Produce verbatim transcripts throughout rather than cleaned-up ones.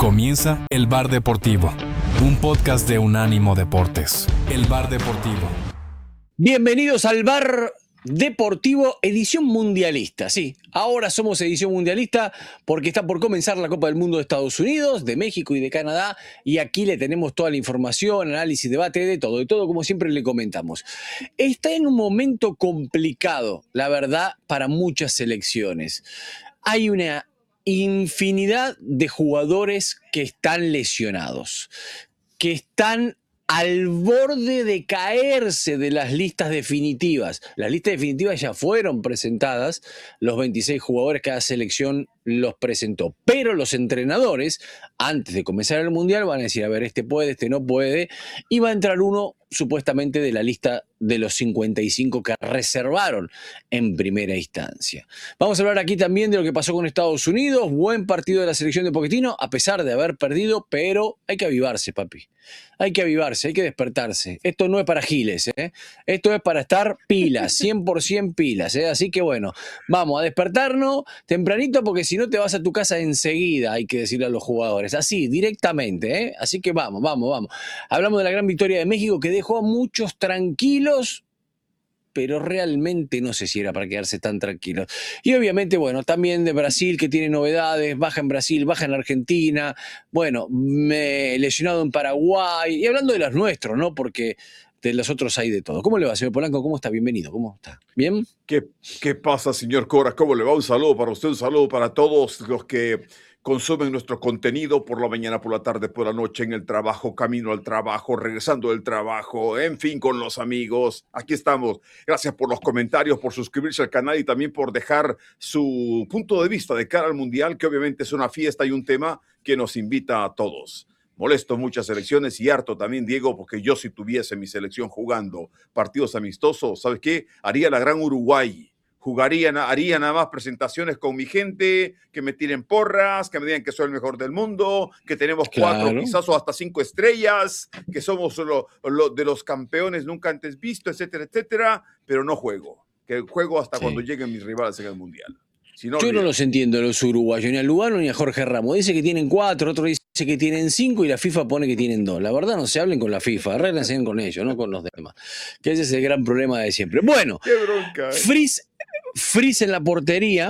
Comienza El Bar Deportivo, un podcast de Unánimo Deportes. El Bar Deportivo. Bienvenidos al Bar Deportivo edición mundialista. Sí, ahora somos edición mundialista porque está por comenzar la Copa del Mundo de Estados Unidos, de México y de Canadá, y aquí le tenemos toda la información, análisis, debate, de todo, de todo como siempre le comentamos. Está en un momento complicado, la verdad, para muchas selecciones. Hay una infinidad de jugadores que están lesionados, que están al borde de caerse de las listas definitivas. Las listas definitivas ya fueron presentadas, los veintiséis jugadores cada selección los presentó, pero los entrenadores, antes de comenzar el Mundial, van a decir, a ver, este puede, este no puede, y va a entrar uno supuestamente de la lista de los cincuenta y cinco que reservaron en primera instancia. Vamos a hablar aquí también de lo que pasó con Estados Unidos, buen partido de la selección de Pochettino, a pesar de haber perdido, pero hay que avivarse, papi. Hay que avivarse, hay que despertarse. Esto no es para giles, ¿eh? Esto es para estar pilas, cien por ciento pilas, ¿eh? Así que bueno, vamos a despertarnos tempranito porque si no te vas a tu casa enseguida, hay que decirle a los jugadores, así, directamente, ¿eh? Así que vamos, vamos, vamos. Hablamos de la gran victoria de México que dejó a muchos tranquilos, pero realmente no sé si era para quedarse tan tranquilos. Y obviamente, bueno, también de Brasil, que tiene novedades, baja en Brasil, baja en Argentina, bueno, me, lesionado en Paraguay, y hablando de los nuestros, ¿no? Porque de los otros hay de todo. ¿Cómo le va, señor Polanco? ¿Cómo está? Bienvenido. ¿Cómo está? ¿Bien? ¿Qué, qué pasa, señor Cora? ¿Cómo le va? Un saludo para usted, un saludo para todos los que consumen nuestro contenido por la mañana, por la tarde, por la noche, en el trabajo, camino al trabajo, regresando del trabajo, en fin, con los amigos. Aquí estamos. Gracias por los comentarios, por suscribirse al canal y también por dejar su punto de vista de cara al Mundial, que obviamente es una fiesta y un tema que nos invita a todos. Molesto muchas selecciones y harto también, Diego, porque yo si tuviese mi selección jugando partidos amistosos, ¿sabes qué? Haría la gran Uruguay. Jugaría, haría nada más presentaciones con mi gente, que me tiren porras, que me digan que soy el mejor del mundo, que tenemos cuatro, Claro. quizás o hasta cinco estrellas, que somos lo, lo, de los campeones nunca antes visto, etcétera, etcétera, pero no juego. Que juego hasta Sí. cuando lleguen mis rivales en el Mundial. Si no, Yo no olvídate. los entiendo los uruguayos, ni a Lugano ni a Jorge Ramos. Dice que tienen cuatro, otro dice que tienen cinco y la FIFA pone que tienen dos. La verdad no se hablen con la FIFA, arréglense con ellos, no con los demás. Que ese es el gran problema de siempre. Bueno, Qué bronca, ¿eh? Frizz, Frizz en la portería,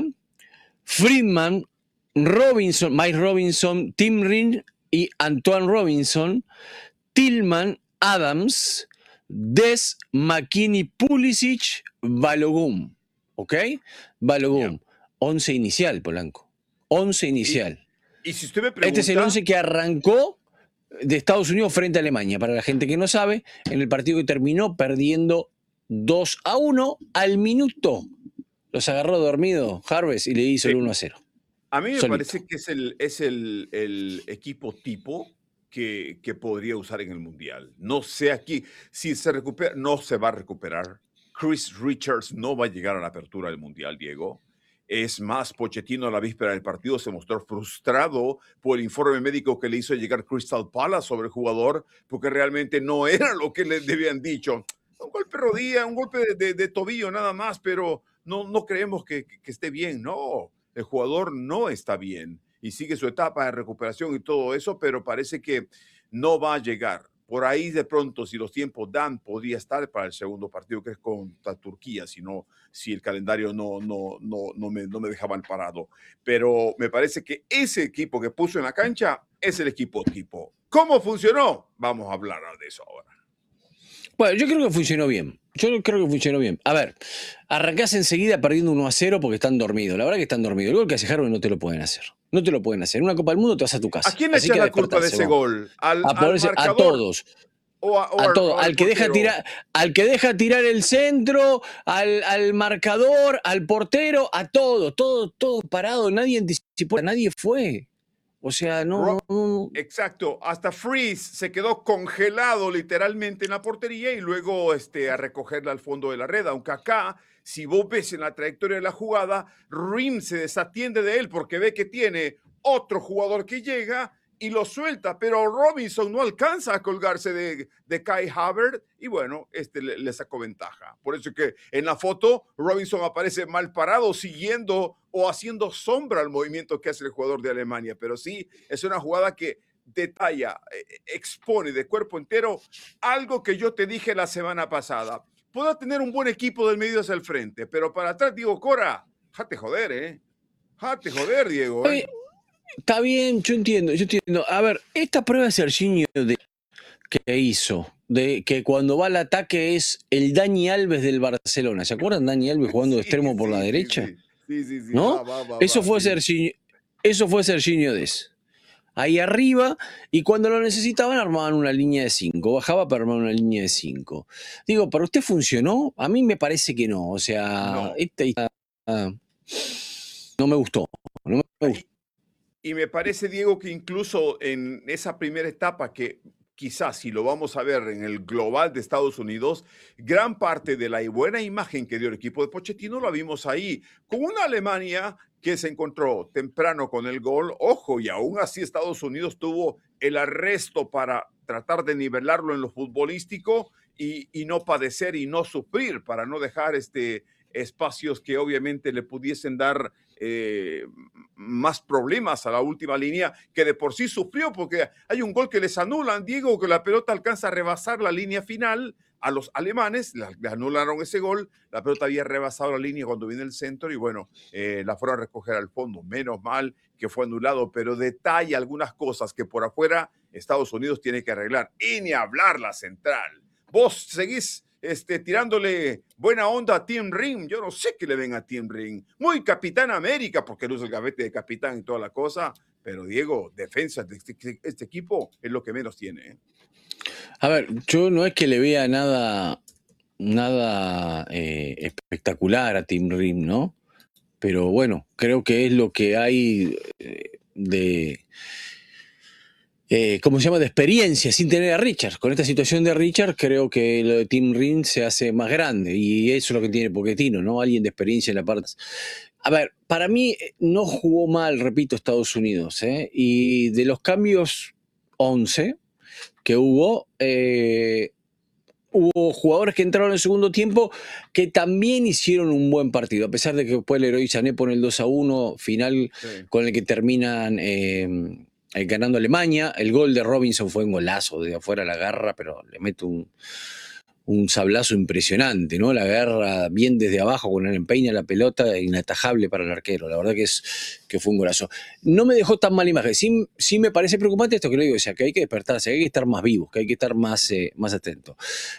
Friedman, Robinson, Mike Robinson, Tim Ring y Antoine Robinson, Tillman, Adams, Des, McKinney, Pulisic, Balogun. ¿Ok? Balogun. Yeah. Once inicial, Polanco. Once inicial. Y, y si usted me pregunta... Este es el once que arrancó de Estados Unidos frente a Alemania. Para la gente que no sabe, en el partido que terminó perdiendo dos a uno al minuto. Los agarró dormido Harvest y le hizo Sí. el uno a cero. A mí me Solito. parece que es el, es el, el equipo tipo que, que podría usar en el Mundial. No sé aquí, si se recupera, no se va a recuperar. Chris Richards no va a llegar a la apertura del Mundial, Diego. Es más, Pochettino a la víspera del partido se mostró frustrado por el informe médico que le hizo llegar Crystal Palace sobre el jugador, porque realmente no era lo que le habían dicho. Un golpe de rodilla, un golpe de, de, de tobillo nada más, pero no, no creemos que, que esté bien, no. El jugador no está bien y sigue su etapa de recuperación y todo eso, pero parece que no va a llegar. Por ahí de pronto, si los tiempos dan, podría estar para el segundo partido, que es contra Turquía, si, no, si el calendario no, no, no, no, me, no me dejaba mal parado. Pero me parece que ese equipo que puso en la cancha es el equipo tipo. ¿Cómo funcionó? Vamos a hablar de eso ahora. Bueno, yo creo que funcionó bien. Yo creo que funcionó bien. A ver, arrancás enseguida perdiendo uno a cero porque están dormidos. La verdad que están dormidos. El gol que hace Harvey no te lo pueden hacer. No te lo pueden hacer. En una Copa del Mundo te vas a tu casa. ¿A quién le echas la culpa de ese vamos. gol? ¿Al, A, al ponerse, marcador? a todos. O a, o a al, todo, o al, al que deja tirar, al que deja tirar el centro, al, al marcador, al portero, a todo, todo, todo parado, nadie anticipó, nadie fue. O sea, no, Ro- no, no. Exacto, hasta Freeze se quedó congelado literalmente en la portería y luego este, a recogerla al fondo de la red, aunque acá, si vos ves en la trayectoria de la jugada, Rim se desatiende de él porque ve que tiene otro jugador que llega y lo suelta, pero Robinson no alcanza a colgarse de, de Kai Havertz y bueno, este le, le sacó ventaja. Por eso es que en la foto Robinson aparece mal parado, siguiendo o haciendo sombra al movimiento que hace el jugador de Alemania, pero sí, es una jugada que detalla, eh, expone de cuerpo entero algo que yo te dije la semana pasada. Puedo tener un buen equipo del medio hacia el frente, pero para atrás, digo, Cora, jate joder, ¿eh? Jate joder, Diego, ¿eh? Está bien, yo entiendo, yo entiendo. A ver, esta prueba de Serginho de, que hizo, de que cuando va al ataque es el Dani Alves del Barcelona. ¿Se acuerdan Dani Alves jugando de Sí, extremo por sí, la sí, derecha? sí, sí, sí, sí, ¿No? va, va, va, Eso va, fue sí. Serginho, eso fue Serginho Dest. Ahí arriba, y cuando lo necesitaban armaban una línea de cinco, bajaba para armar una línea de cinco. Digo, ¿para usted funcionó? A mí me parece que no, o sea, No. esta, esta no me gustó, no me gustó. Y, y me parece, Diego, que incluso en esa primera etapa, que quizás si lo vamos a ver en el global de Estados Unidos, gran parte de la buena imagen que dio el equipo de Pochettino la vimos ahí, con una Alemania que se encontró temprano con el gol, ojo, y aún así Estados Unidos tuvo el arresto para tratar de nivelarlo en lo futbolístico y, y no padecer y no sufrir, para no dejar este, espacios que obviamente le pudiesen dar eh, más problemas a la última línea, que de por sí sufrió, porque hay un gol que les anulan, Diego, que la pelota alcanza a rebasar la línea final a los alemanes, le anularon ese gol, la pelota había rebasado la línea cuando viene el centro y bueno, eh, la fueron a recoger al fondo, menos mal que fue anulado, pero detalla algunas cosas que por afuera Estados Unidos tiene que arreglar, y ni hablar la central. Vos seguís este, tirándole buena onda a Tim Ring, yo no sé qué le ven a Tim Ring, muy Capitán América, porque él usa el gavete de capitán y toda la cosa, pero Diego, defensa de este, este equipo es lo que menos tiene, ¿eh? A ver, yo no es que le vea nada, nada eh, espectacular a Tim Rim, ¿no? Pero bueno, creo que es lo que hay eh, de, eh, ¿cómo se llama? De experiencia sin tener a Richard. Con esta situación de Richard, creo que lo de Tim Rim se hace más grande y eso es lo que tiene Pochettino, ¿no? Alguien de experiencia en la parte. A ver, para mí no jugó mal, repito, Estados Unidos, ¿eh? Y de los cambios once que hubo, eh, hubo jugadores que entraron en el segundo tiempo que también hicieron un buen partido, a pesar de que después el Leroy Sané pone el dos a uno, final sí. Con el que terminan eh, ganando Alemania. El gol de Robinson fue un golazo, de afuera la garra, pero le mete un, un sablazo impresionante, ¿no? La agarra bien desde abajo con el empeña la pelota, inatajable para el arquero. La verdad que, es, que fue un golazo. No me dejó tan mala imagen. Sí, sí me parece preocupante esto que le digo, o sea, que hay que despertarse, que hay que estar más vivos, que hay que estar más, eh, más atentos.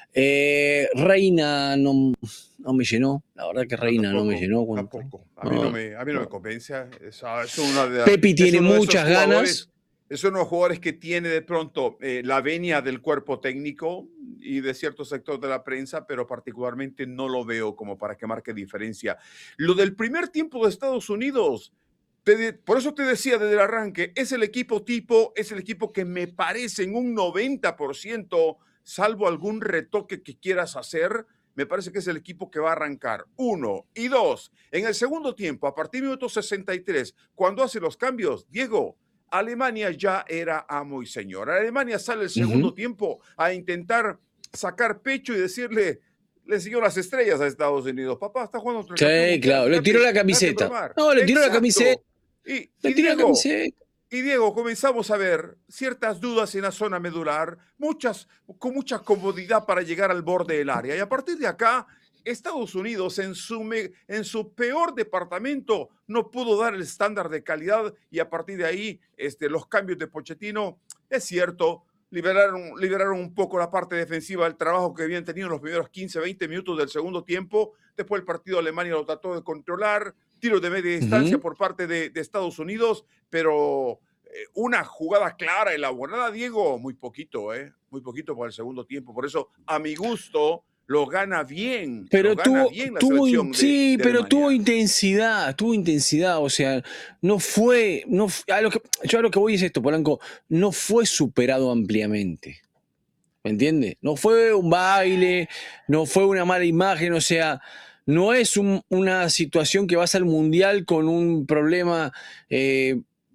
Eh, Reina no, no me llenó, la verdad que Reina no, tampoco, no me llenó. Cuando, tampoco. A mí no, no me, a mí no, no me convence. Es, es una de, Pepi tiene muchas ganas. Es uno de los jugadores que tiene de pronto eh, la venia del cuerpo técnico y de cierto sector de la prensa, pero particularmente no lo veo como para que marque diferencia. Lo del primer tiempo de Estados Unidos, te, por eso te decía desde el arranque, es el equipo tipo, es el equipo que me parece en un noventa por ciento, salvo algún retoque que quieras hacer, me parece que es el equipo que va a arrancar. Uno. Y dos, en el segundo tiempo, a partir del minuto sesenta y tres, cuando hace los cambios, Diego, Alemania ya era amo y señor. Alemania sale el segundo uh-huh. tiempo a intentar sacar pecho y decirle, le siguió las estrellas a Estados Unidos. Papá, está jugando otro Sí, campeón, claro, le tiró la camiseta. No, le tiró Exacto. la camiseta. Y, le y, tiró Diego, la camiseta. y Diego, comenzamos a ver ciertas dudas en la zona medular, muchas, con mucha comodidad para llegar al borde del área. Y a partir de acá, Estados Unidos en su, me, en su peor departamento no pudo dar el estándar de calidad y a partir de ahí este, los cambios de Pochettino, es cierto, liberaron, liberaron un poco la parte defensiva del trabajo que habían tenido en los primeros quince, veinte minutos del segundo tiempo. Después el partido de Alemania lo trató de controlar, tiros de media distancia uh-huh. por parte de, de Estados Unidos, pero eh, una jugada clara, elaborada, Diego, muy poquito, ¿eh? muy poquito para el segundo tiempo. Por eso, a mi gusto, lo gana bien. Pero lo gana tuvo, bien la tuvo selección sí, de, de pero Alemania. tuvo intensidad, tuvo intensidad, o sea, no fue, no, a lo que, yo a lo que voy es esto, Polanco, no fue superado ampliamente, ¿me entiendes? No fue un baile, no fue una mala imagen, o sea, no es un, una situación que vas al Mundial con un problema eh,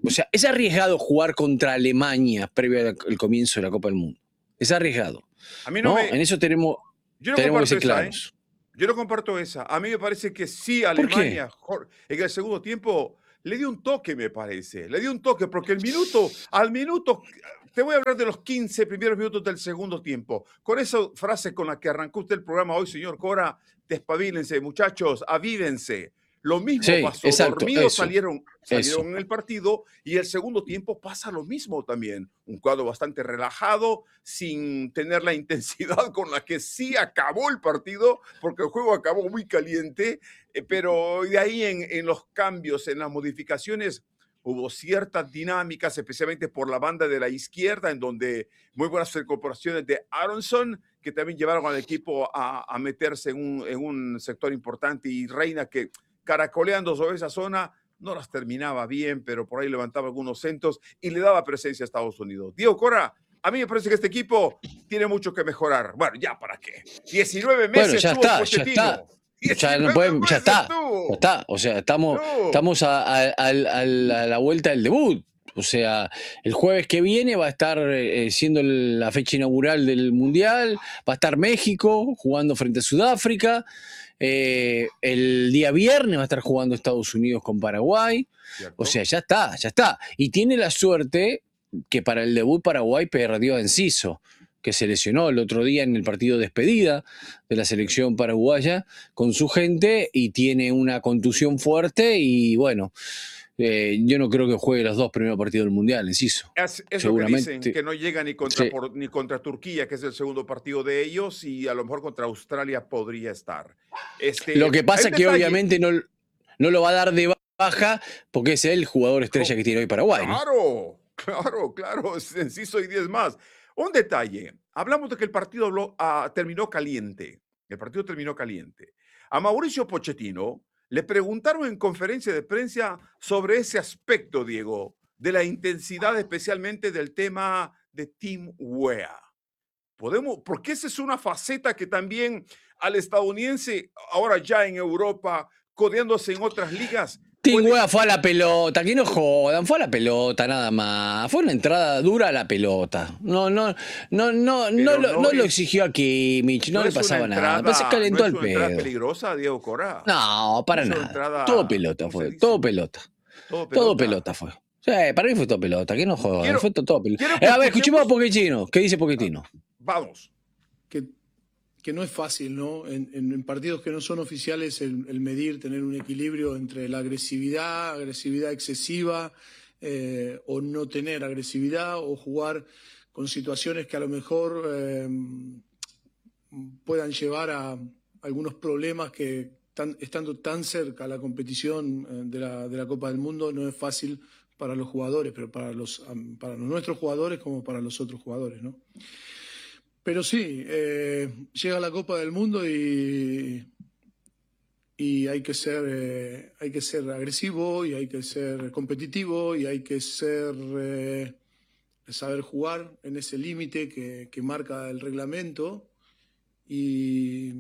O sea, es arriesgado jugar contra Alemania previo al comienzo de la Copa del Mundo. Es arriesgado. A mí no, ¿no? me... En eso tenemos, Yo no tenemos que ser comparto esa, claros. ¿eh? Yo no comparto esa. A mí me parece que sí, ¿Por qué? Alemania en el segundo tiempo le dio un toque, me parece. Le dio un toque porque el minuto, al minuto, te voy a hablar de los quince primeros minutos del segundo tiempo. Con esa frase con la que arrancó usted el programa hoy, señor Cora, despabilense, muchachos, avívense. Lo mismo Sí, pasó, exacto, dormidos eso, salieron, salieron eso. en el partido y el segundo tiempo pasa lo mismo también. Un cuadro bastante relajado, sin tener la intensidad con la que sí acabó el partido, porque el juego acabó muy caliente, eh, pero de ahí en, en los cambios, en las modificaciones, hubo ciertas dinámicas, especialmente por la banda de la izquierda, en donde muy buenas incorporaciones de Aronson, que también llevaron al equipo a, a meterse en un, en un sector importante, y Reina, que caracoleando sobre esa zona, no las terminaba bien, pero por ahí levantaba algunos centros y le daba presencia a Estados Unidos. Diego Cora, a mí me parece que este equipo tiene mucho que mejorar. Bueno, ¿ya para qué? diecinueve meses bueno, ya estuvo está, Pochettino. ya está. Ya, no pueden, ya está, ya está. O sea, estamos, no. estamos a, a, a, a la vuelta del debut. O sea, el jueves que viene va a estar eh, siendo la fecha inaugural del Mundial, va a estar México jugando frente a Sudáfrica. Eh, el día viernes va a estar jugando Estados Unidos con Paraguay. ¿Cierto? O sea, ya está, ya está. Y tiene la suerte que para el debut Paraguay perdió a Enciso, que se lesionó el otro día en el partido de despedida de la selección paraguaya con su gente y tiene una contusión fuerte y bueno, eh, yo no creo que juegue los dos primeros partidos del Mundial, Enciso. Es, es lo que dicen, que no llega ni contra, sí. por, ni contra Turquía, que es el segundo partido de ellos, y a lo mejor contra Australia podría estar. Este, lo que pasa es que detalle. obviamente no, no lo va a dar de baja porque es el jugador estrella oh, que tiene hoy Paraguay. Claro, ¿no? claro, claro, Enciso y diez más. Un detalle, hablamos de que el partido lo, uh, terminó caliente, el partido terminó caliente. A Mauricio Pochettino le preguntaron en conferencia de prensa sobre ese aspecto, Diego, de la intensidad especialmente del tema de Team W E A. Podemos, porque esa es una faceta que también al estadounidense, ahora ya en Europa, codeándose en otras ligas, Team W E A fue a la pelota, que no jodan, fue a la pelota nada más. Fue una entrada dura a la pelota. No, no, no, no, no, no, lo, no es, lo exigió a Kimmich, no, no le pasaba entrada, nada. Pues se calentó no al pedo. ¿Es una entrada peligrosa, Diego Cora? No, para no nada. Todo pelota fue, todo pelota. Todo pelota. Todo pelota fue. Sí, para mí fue todo pelota, que no jodan, quiero, fue todo, todo pelota. Eh, a ver, escuchemos a Pochettino. ¿Qué dice Pochettino? Vamos. Que que no es fácil, ¿no? En, en, en partidos que no son oficiales, el, el medir, tener un equilibrio entre la agresividad, agresividad excesiva, eh, o no tener agresividad, o jugar con situaciones que a lo mejor eh, puedan llevar a algunos problemas que, tan, estando tan cerca a la competición de la, de la Copa del Mundo, no es fácil para los jugadores, pero para, los, para nuestros jugadores como para los otros jugadores, ¿no? Pero sí, eh, llega la Copa del Mundo y, y hay que ser eh, hay que ser agresivo y hay que ser competitivo y hay que ser eh, saber jugar en ese límite que, que marca el reglamento y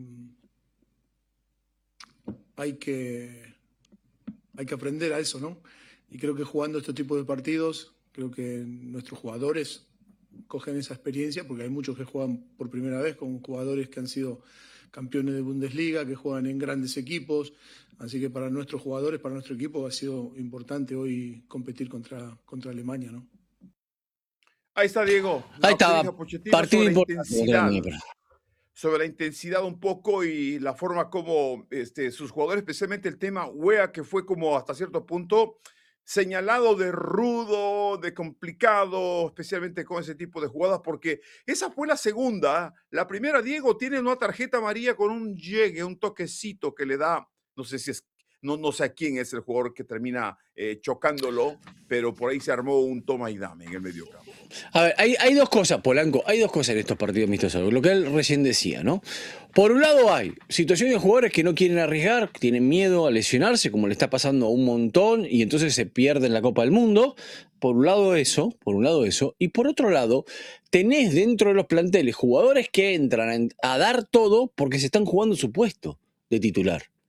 hay que hay que aprender a eso, ¿no? Y creo que jugando este tipo de partidos, creo que nuestros jugadores cogen esa experiencia, porque hay muchos que juegan por primera vez con jugadores que han sido campeones de Bundesliga, que juegan en grandes equipos, así que para nuestros jugadores, para nuestro equipo ha sido importante hoy competir contra, contra Alemania, ¿no? Ahí está Diego. Ahí estaba, partido importante. Sobre la intensidad un poco y la forma como este, sus jugadores, especialmente el tema W E A, que fue como hasta cierto punto señalado de rudo, de complicado, especialmente con ese tipo de jugadas, porque esa fue la segunda. La primera, Diego, tiene una tarjeta amarilla con un llegue, un toquecito que le da, no sé si es, no, no sé a quién es el jugador que termina eh, chocándolo, pero por ahí se armó un toma y dame en el medio campo. A ver, hay, hay dos cosas, Polanco, hay dos cosas en estos partidos amistosos, lo que él recién decía, ¿no? Por un lado hay situaciones de jugadores que no quieren arriesgar, tienen miedo a lesionarse, como le está pasando a un montón, y entonces se pierden la Copa del Mundo. Por un lado eso, por un lado eso, y por otro lado, tenés dentro de los planteles jugadores que entran a dar todo porque se están jugando su puesto de titular.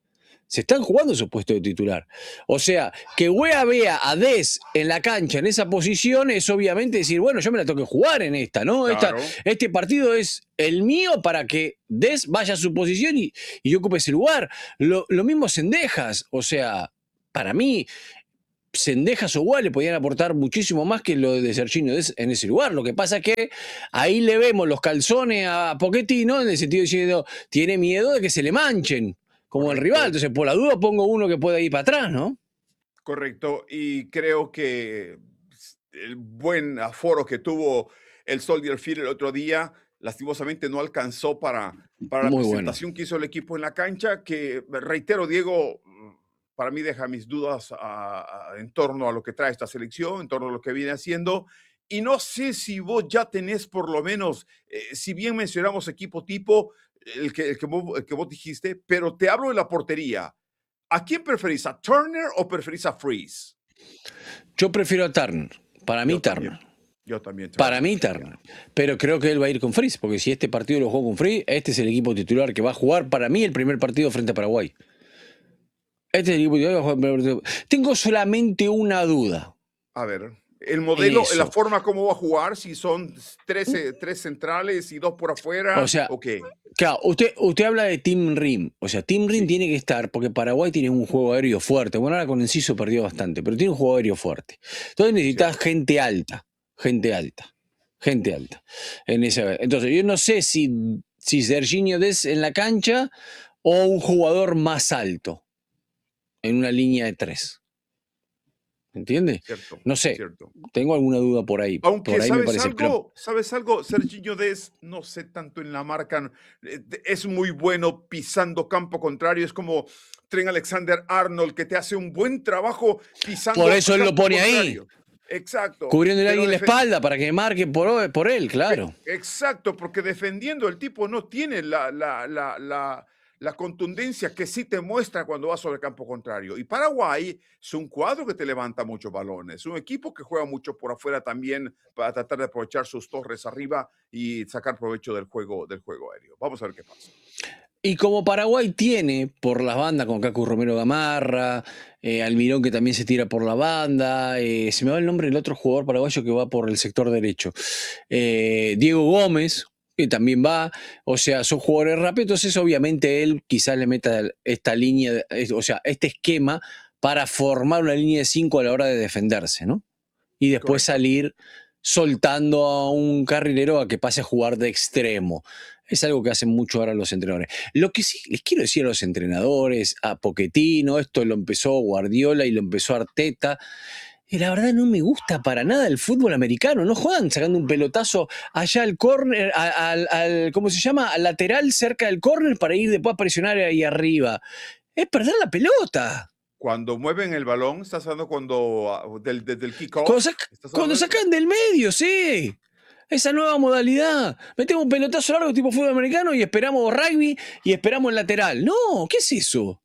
se están jugando su puesto de titular. O sea, que Wea vea a Dez en la cancha en esa posición es obviamente decir, bueno, yo me la tengo que jugar en esta, ¿no? Claro. Esta, este partido es el mío para que Dez vaya a su posición y, y yo ocupe ese lugar. Lo, lo mismo Cendejas, o sea, para mí, Cendejas o Wea le podían aportar muchísimo más que lo de Serginho Dez en ese lugar. Lo que pasa es que ahí le vemos los calzones a Pochettino en el sentido de diciendo, tiene miedo de que se le manchen como el rival, entonces por la duda pongo uno que pueda ir para atrás, ¿no? Correcto, y creo que el buen aforo que tuvo el Soldier Field el otro día, lastimosamente no alcanzó para, para la Muy presentación bueno. que hizo el equipo en la cancha, que reitero, Diego, para mí deja mis dudas a, a, en torno a lo que trae esta selección, en torno a lo que viene haciendo, y no sé si vos ya tenés por lo menos, eh, si bien mencionamos equipo tipo, el que, el, que vos, el que vos dijiste, pero te hablo de la portería. ¿A quién preferís? ¿A Turner o preferís a Freeze? Yo prefiero a Turner. Para mí, Yo Turner. También. Yo también. Turner. Para mí, Turner. Pero creo que él va a ir con Freeze, porque si este partido lo juega con Freeze, este es el equipo titular que va a jugar para mí el primer partido frente a Paraguay. Este es el equipo titular que va a jugar el primer partido. Tengo solamente una duda. A ver, el modelo, la forma como va a jugar, si son tres, tres centrales y dos por afuera, o sea, okay. Claro, usted, usted habla de Tim Rim. O sea, Tim Rim sí. tiene que estar, porque Paraguay tiene un juego aéreo fuerte. Bueno, ahora con Enciso perdió bastante, pero tiene un juego aéreo fuerte. Entonces necesitas sí. gente alta, gente alta, gente alta. En esa, entonces, yo no sé si, si Serginho Dez en la cancha o un jugador más alto en una línea de tres. ¿Entiendes? Cierto, no sé, cierto. Tengo alguna duda por ahí. Aunque por ahí ¿sabes me parece, algo? pero... ¿Sabes algo? Serginho Dez, no sé tanto en la marca, es muy bueno pisando campo contrario, es como Trent Alexander-Arnold, que te hace un buen trabajo pisando Por eso campo él lo pone contrario. ahí. Exacto. Cubriéndole a alguien la espalda para que marque por, por él, claro. Exacto, porque defendiendo el tipo no tiene la, la, la, la, la contundencia que sí te muestra cuando va sobre el campo contrario. Y Paraguay es un cuadro que te levanta muchos balones, un equipo que juega mucho por afuera también para tratar de aprovechar sus torres arriba y sacar provecho del juego, del juego aéreo. Vamos a ver qué pasa. Y como Paraguay tiene por las bandas con Cacu Romero Gamarra, eh, Almirón que también se tira por la banda, eh, se me va el nombre del otro jugador paraguayo que va por el sector derecho, eh, Diego Gómez, que también va, o sea, son jugadores rápidos, entonces obviamente él quizás le meta esta línea, o sea, este esquema para formar una línea de cinco a la hora de defenderse, ¿no? Y después Correcto. salir soltando a un carrilero a que pase a jugar de extremo. Es algo que hacen mucho ahora los entrenadores. Lo que sí les quiero decir a los entrenadores, a Pochettino, esto lo empezó Guardiola y lo empezó Arteta, y la verdad no me gusta para nada el fútbol americano. No jodan sacando un pelotazo allá al córner, al, al, ¿cómo se llama? Al lateral cerca del córner para ir después a presionar ahí arriba. Es perder la pelota. Cuando mueven el balón, estás hablando cuando del, del, del kickoff. Cuando, sac, cuando sacan del medio, sí. Esa nueva modalidad. Metemos un pelotazo largo tipo fútbol americano y esperamos rugby y esperamos el lateral. No, ¿qué es eso?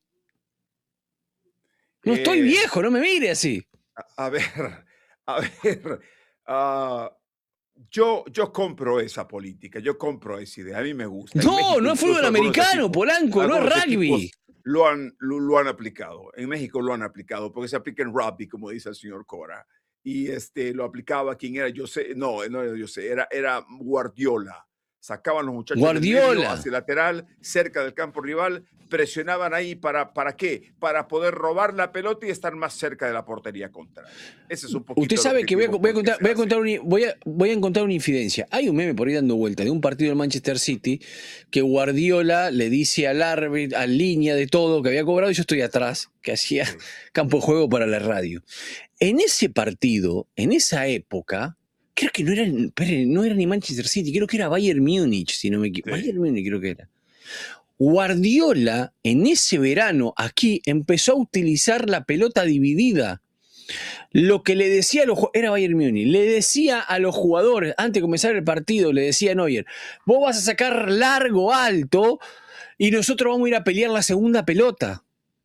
No eh, estoy viejo, no me mire así. A, a ver, a ver. Uh, yo, yo compro esa política, yo compro esa idea. A mí me gusta. No, México, no es fútbol americano, equipos, Polanco, no es rugby. Lo han, lo, lo han aplicado. En México lo han aplicado porque se aplica en rugby, como dice el señor Cora. Y este, lo aplicaba quien era, yo sé, no, no era yo sé, era, era Guardiola. Sacaban los muchachos Guardiola. Del medio hacia el lateral, cerca del campo rival, presionaban ahí para, ¿para qué? Para poder robar la pelota y estar más cerca de la portería contraria. Ese es un poquito. Usted sabe que voy a, voy, a contar, voy, a contar un, voy, a, voy a encontrar una infidencia. Hay un meme por ahí dando vuelta de un partido del Manchester City que Guardiola le dice al árbitro, al línea de todo que había cobrado y yo estoy atrás, que hacía sí. campo de juego para la radio. En ese partido, en esa época, creo que no era, no era ni Manchester City, creo que era Bayern Múnich, si no me equivoco. Sí. Bayern Múnich creo que era. Guardiola, en ese verano, aquí, empezó a utilizar la pelota dividida. Lo que le decía a los era Bayern Múnich, le decía a los jugadores, antes de comenzar el partido, le decía a Neuer, vos vas a sacar largo, alto, y nosotros vamos a ir a pelear la segunda pelota.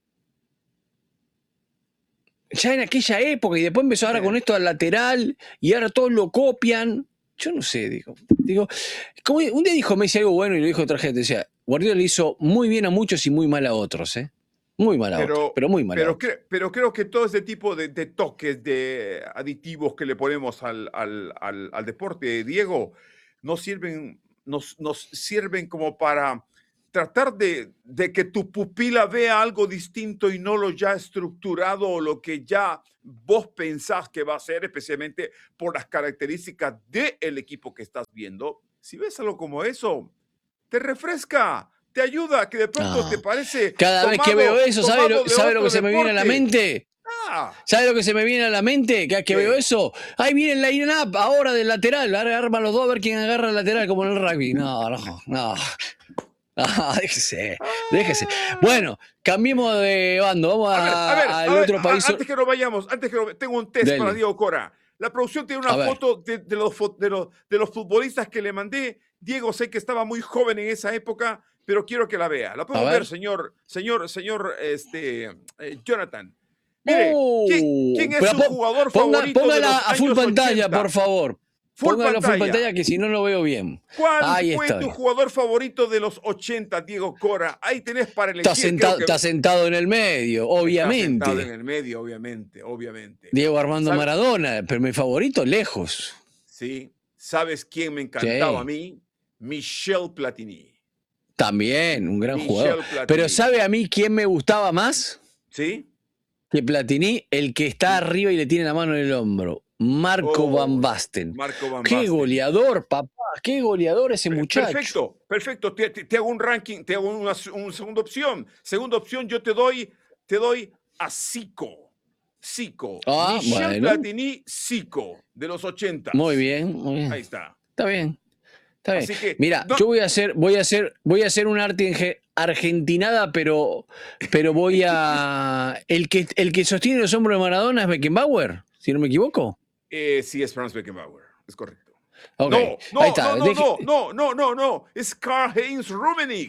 Ya en aquella época, y después empezó ahora con esto al lateral, y ahora todos lo copian. Yo no sé, digo. digo como un día dijo Messi algo bueno y lo dijo otra gente. Decía, Guardiola le hizo muy bien a muchos y muy mal a otros. ¿eh? Muy mala Pero, otra, pero muy mala pero, otra. cre- pero creo que todo ese tipo de, de toques, de aditivos que le ponemos al, al- al- al deporte, Diego, nos sirven, nos, nos sirven como para tratar de, de que tu pupila vea algo distinto y no lo ya estructurado o lo que ya vos pensás que va a ser, especialmente por las características del equipo que estás viendo. Si ves algo como eso, te refresca, te ayuda, que de pronto te Ah, parece cada vez que veo tomado, eso, ¿sabe lo, tomado de sabe lo otro que se me viene a la deporte. mente? Ah, ¿Sabe lo que se me viene a la mente? Cada vez que ¿qué? veo eso, ahí viene el line-up ahora del lateral, ahora arman los dos a ver quién agarra el lateral como en el rugby. No, no, no. Ah, déjese, déjese. Ah. Bueno, cambiemos de bando, vamos A ver, a a- ver, al a ver, otro a- país. antes que nos vayamos, antes que nos, tengo un test para Dele. Diego Cora. La producción tiene una A ver. foto de, de los, fo- de, los, de los futbolistas que le mandé. Diego, sé que estaba muy joven en esa época, pero quiero que la vea. La podemos A ver. ver, señor, señor, señor, este, eh, Jonathan. Mire, ¿quién, Uh, quién es pero su po- jugador ponga- favorito de póngala los a full años pantalla, ochenta? por favor. Full Póngalo a full pantalla. pantalla que si no lo veo bien. ¿Cuál Ahí fue está. tu jugador favorito de los ochenta, Diego Cora? Ahí tenés para elegir. Está sentado, creo que- está sentado en el medio, Está obviamente. sentado en el medio, obviamente, obviamente. Diego Armando ¿Sabe- Maradona, pero mi favorito lejos. Sí. ¿Sabes quién me encantaba Sí. a mí? Michel Platini. También, un gran Michel jugador. Platini. Pero ¿sabe a mí quién me gustaba más ¿Sí? que Platini? El que está arriba y le tiene la mano en el hombro. Marco Oh, Van Basten. Marco Van Qué Basten. goleador, papá. Qué goleador ese muchacho. Perfecto, perfecto. Te, te- te hago un ranking, te hago una, una segunda opción. Segunda opción, yo te doy, te doy a Zico. Zico. Ah, Michel bueno. Platini, Zico, de los ochenta. Muy bien, muy bien. Ahí está. Está bien. Está bien. Así que, Mira, no- yo voy a hacer, voy a hacer, voy a hacer un arte enge- argentinada, pero, pero voy a. El que, el que sostiene los hombros de Maradona es Beckenbauer, si no me equivoco. Eh, sí, es Franz Beckenbauer. Es correcto. Ok, No, no, ahí está. no, no, Deje- no, no, no, no, no. Es Karl-Heinz Rummenigge.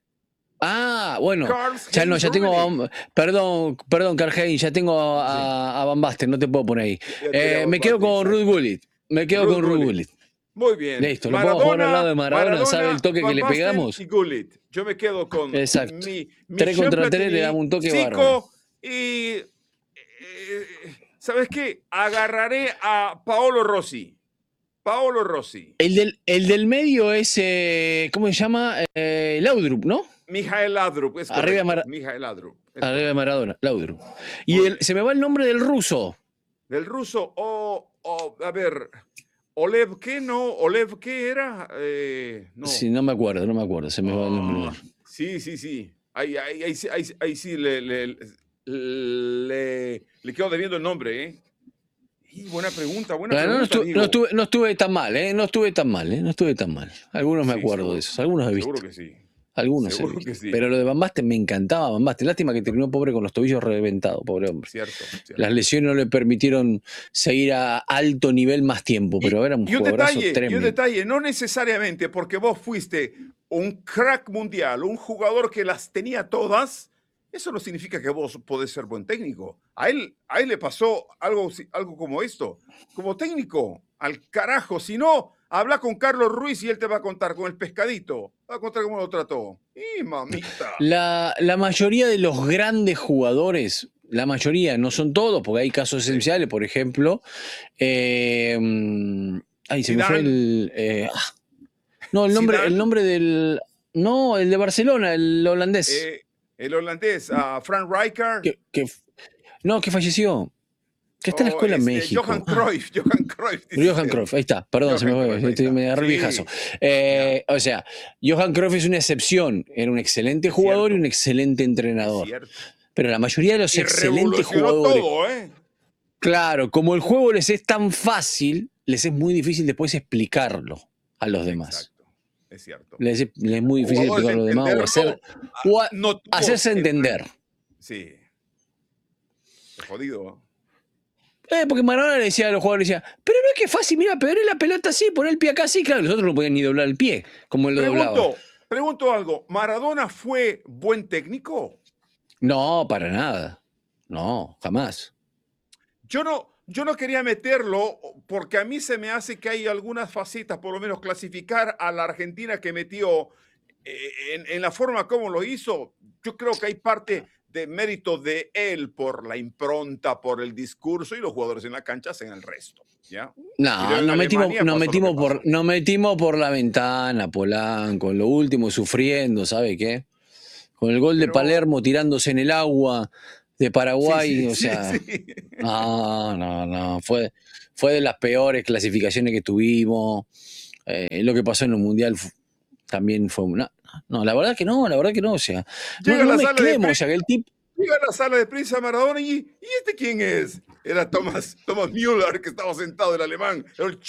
Ah, bueno. Karl-Heinz Ya no, ya tengo. Rummenigge. a- perdón, perdón, Karl-Heinz, ya tengo a, a Van Basten, no te puedo poner ahí. Ya tiene Eh, a me Van quedo Basten, con exacto. Ruud Gullit. Me quedo Ruud con Ruud Gullit. Gullit. Muy bien. Listo, lo podemos poner al lado de Maradona, ¿sabe el toque que Van le Basten pegamos? Y Gullit. Yo me quedo con Exacto. mi, Tres Michel contra tres Platini, le damos un toque Zico, bárbaro. y eh, ¿sabes qué? Agarraré a Paolo Rossi. Paolo Rossi. El del, el del medio es, eh, ¿cómo se llama? Eh, Laudrup, ¿no? Mijael Laudrup. Es Arriba de correcto. Mara- Mijael Laudrup. es Arriba de Maradona, Laudrup. Y Muy el, bien. se me va el nombre del ruso. Del ruso, o, o, a ver, Olev, ¿qué no? Olev, ¿qué era? Eh, no. Sí, no me acuerdo, no me acuerdo. Se me va el nombre. Ah, sí, sí, sí. Ahí, ahí, ahí, sí- ahí, ahí sí le, le, le, le quedo debiendo el nombre, ¿eh? Y buena pregunta, buena Claro, no, pregunta, estuve, Diego. no, estuve, no estuve tan mal, ¿eh? No estuve tan mal, ¿eh? No estuve tan mal. Algunos me Sí, acuerdo seguro. de esos, algunos he visto. Seguro que sí. Algunos he seguro visto. que sí. Pero lo de Van Basten me encantaba, Van Basten. Lástima que terminó pobre con los tobillos reventados, pobre hombre. Cierto, cierto. Las lesiones no le permitieron seguir a alto nivel más tiempo, pero era un y un jugadorazo detalle, y un tremendo. detalle, no necesariamente porque vos fuiste un crack mundial, un jugador que las tenía todas, eso no significa que vos podés ser buen técnico. A él, a él le pasó algo, algo como esto. Como técnico, al carajo. Si no, habla con Carlos Ruiz y él te va a contar con el pescadito. Va a contar cómo lo trató. ¡Y mamita! La, la mayoría de los grandes jugadores, la mayoría, no son todos, porque hay casos esenciales, por ejemplo. Eh, mm, ay, se me fue Zidane. el. eh, ah. no, el nombre, Zidane. el nombre del. No, el de Barcelona, el holandés. Eh, el holandés, uh, Frank Rijkaard. que, que- no, que falleció. Que está en la Oh, escuela en este, México. Johan Ah. Cruyff, Johan Cruyff. dice Johan usted. Cruyff, ahí está, perdón, se me, Johan fue, Cruyff, ahí estoy- está. me agarré el Sí. viejazo. Eh, o sea, Johan Cruyff es una excepción, era un excelente jugador Cierto. y un excelente Es entrenador. cierto. Pero la mayoría de los Y excelentes revolucionó jugadores, todo, ¿eh? claro, como el juego les es tan fácil, les es muy difícil después explicarlo a los demás. Exacto, es cierto. Les es, les es muy difícil Jugadores explicarlo a los demás o, hacer, entenderlo, o a- no todos hacerse entender. Sí. Es jodido. Eh, porque Maradona le decía a los jugadores, decía, pero no es que es fácil, mira, pegaré la pelota así, poner el pie acá así, claro, los otros no podían ni doblar el pie, como él lo doblaba. Pregunto, pregunto algo. ¿Maradona fue buen técnico? No, para nada. No, jamás. Yo no, yo no quería meterlo porque a mí se me hace que hay algunas facetas, por lo menos clasificar a la Argentina que metió eh, en, en la forma como lo hizo. Yo creo que hay parte de mérito de él por la impronta, por el discurso, y los jugadores en la cancha hacen el resto. ¿Ya? No, nos metimos, nos metimos por, nos metimos por la ventana, Polanco, lo último sufriendo, ¿sabe qué? Con el gol Pero... de Palermo tirándose en el agua de Paraguay, sí, sí, o sea, sí, sí. no, no, no, fue, fue de las peores clasificaciones que tuvimos. Eh, lo que pasó en el Mundial fue, también fue una... No, la verdad que no, la verdad que no, o sea, llega no, no la mezclemos, o sea, que el tipo... Llega a la sala de prensa Maradona y, ¿y este quién es? Era Thomas, Thomas Müller, que estaba sentado, el alemán, el